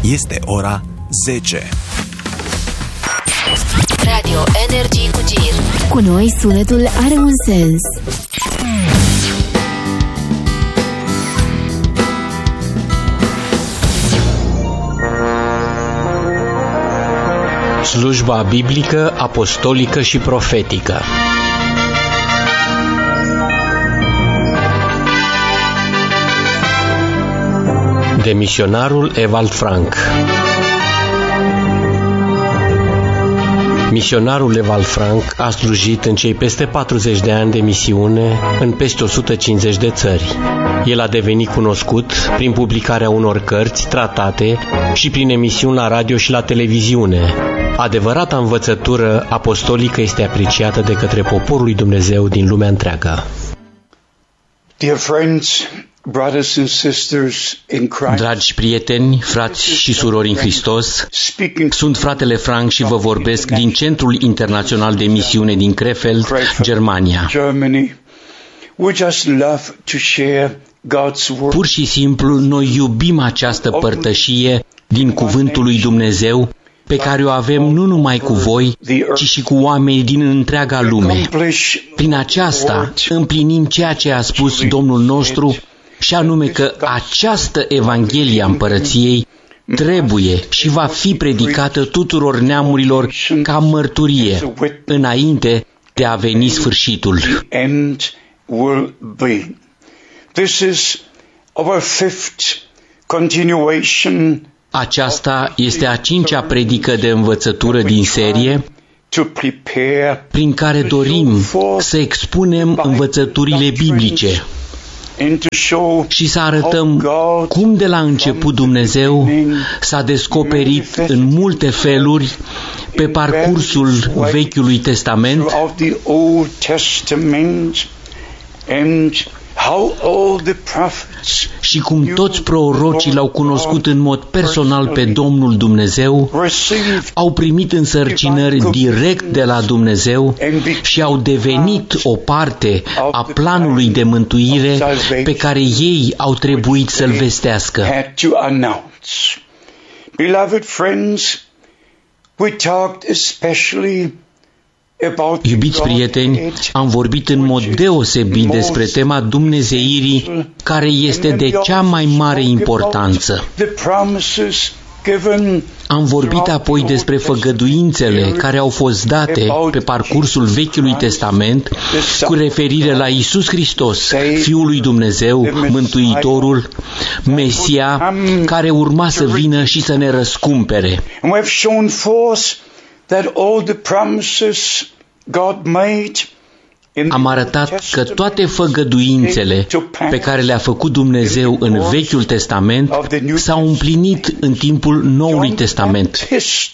Este ora 10. Radio Energy cu Gir. Cu noi sunetul are un sens. Slujba biblică, apostolică și profetică. De misionarul Ewald Frank. Misionarul Ewald Frank a slujit în cei peste 40 de ani de misiune în peste 150 de țări. El a devenit cunoscut prin publicarea unor cărți, tratate și prin emisiuni la radio și la televiziune. Adevărata învățătură apostolică este apreciată de către poporul lui Dumnezeu din lumea întreagă. Dear friends, brothers and sisters in Christ. Dragi prieteni, frați și surori în Hristos, sunt fratele Frank și vă vorbesc din Centrul Internațional de Misiune din Krefeld, Germania. Pur și simplu, noi iubim această părtășie din Cuvântul lui Dumnezeu, pe care o avem nu numai cu voi, ci și cu oamenii din întreaga lume. Prin aceasta împlinim ceea ce a spus Domnul nostru, și anume că această Evanghelie a Împărăției trebuie și va fi predicată tuturor neamurilor ca mărturie, înainte de a veni sfârșitul. Aceasta este a 5-a predică de învățătură din serie, prin care dorim să expunem învățăturile biblice și să arătăm cum de la început Dumnezeu s-a descoperit în multe feluri pe parcursul Vechiului Testament și cum toți prorocii l-au cunoscut în mod personal pe Domnul Dumnezeu, au primit însărcinări direct de la Dumnezeu și au devenit o parte a planului de mântuire pe care ei au trebuit să-l vestească. Iubiți prieteni, am vorbit în mod deosebit despre tema dumnezeirii, care este de cea mai mare importanță. Am vorbit apoi despre făgăduințele care au fost date pe parcursul Vechiului Testament cu referire la Iisus Hristos, Fiul lui Dumnezeu, Mântuitorul, Mesia, care urma să vină și să ne răscumpere. Am arătat că toate făgăduințele pe care le-a făcut Dumnezeu în Vechiul Testament s-au împlinit în timpul Noului Testament.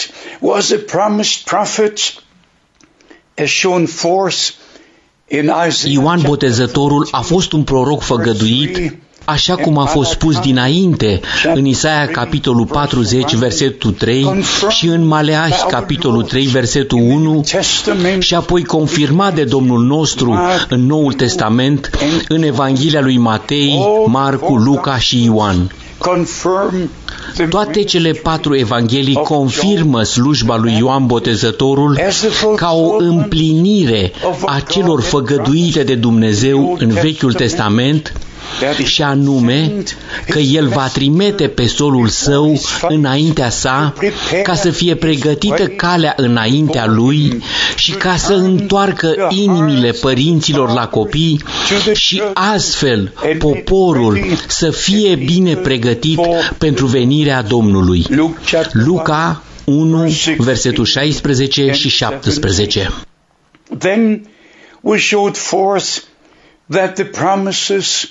Ioan Botezătorul a fost un proroc făgăduit, așa cum a fost spus dinainte în Isaia capitolul 40, versetul 3 și în Maleahi capitolul 3, versetul 1 și apoi confirmat de Domnul nostru în Noul Testament în Evanghelia lui Matei, Marcu, Luca și Ioan. Toate cele 4 evanghelii confirmă slujba lui Ioan Botezătorul ca o împlinire a celor făgăduite de Dumnezeu în Vechiul Testament, și anume că El va trimite pe solul Său înaintea sa ca să fie pregătită calea înaintea Lui și ca să întoarcă inimile părinților la copii și astfel poporul să fie bine pregătit pentru venirea Domnului. Luca 1, versetul 16 și 17. Then we showed forth that the promises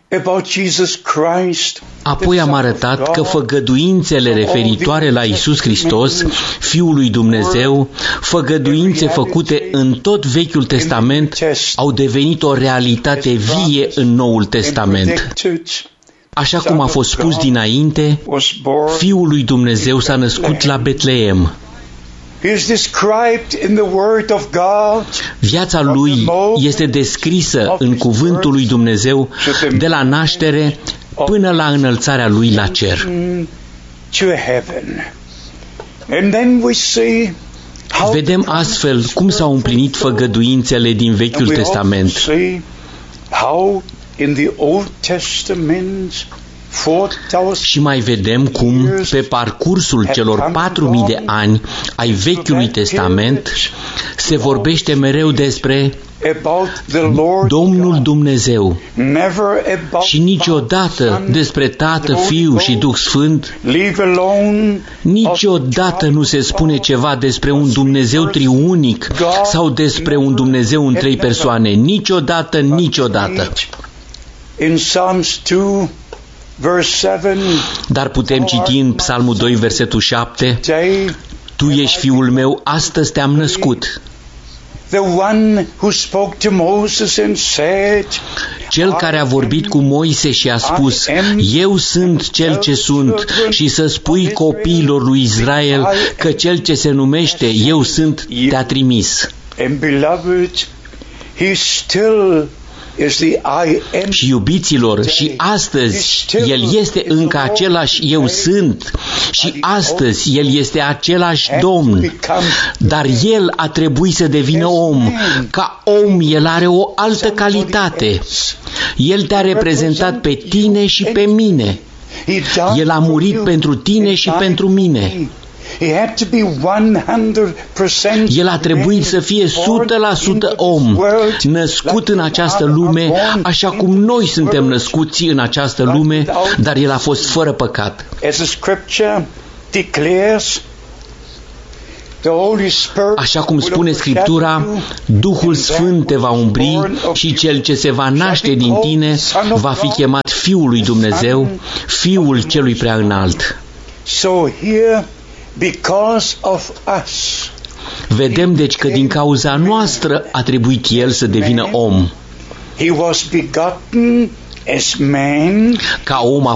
Apoi am arătat că făgăduințele referitoare la Iisus Hristos, Fiul lui Dumnezeu, făgăduințe făcute în tot Vechiul Testament, au devenit o realitate vie în Noul Testament. Așa cum a fost spus dinainte, Fiul lui Dumnezeu s-a născut la Betleem. Viața lui este descrisă în cuvântul lui Dumnezeu de la naștere până la înălțarea lui la cer. to heaven. And then we see Vedem astfel cum s-au împlinit făgăduințele din Vechiul Testament. Și mai vedem cum, pe parcursul celor 4000 de ani ai Vechiului Testament, se vorbește mereu despre Domnul Dumnezeu și niciodată despre Tată, Fiu și Duh Sfânt. Niciodată nu se spune ceva despre un Dumnezeu triunic sau despre un Dumnezeu în 3 persoane. Niciodată, niciodată. Dar putem citi în Psalmul 2, versetul 7: Tu ești Fiul meu, astăzi te-am născut. Cel care a vorbit cu Moise și a spus: Eu sunt cel ce sunt, și să spui copiilor lui Israel că cel ce se numește Eu sunt te-a trimis. Și iubiților, și astăzi El este încă același Eu sunt, și astăzi El este același Domn, dar El a trebuit să devină om. Ca om El are o altă calitate. El te-a reprezentat pe tine și pe mine. El a murit pentru tine și pentru mine. El a trebuit să fie 100% om, născut în această lume, așa cum noi suntem născuți în această lume, dar El a fost fără păcat. Așa cum spune Scriptura, Duhul Sfânt te va umbri și cel ce se va naște din tine va fi chemat Fiul lui Dumnezeu, Fiul celui prea înalt. Vedem deci că din cauza noastră a trebuit El să devină om. Ca om a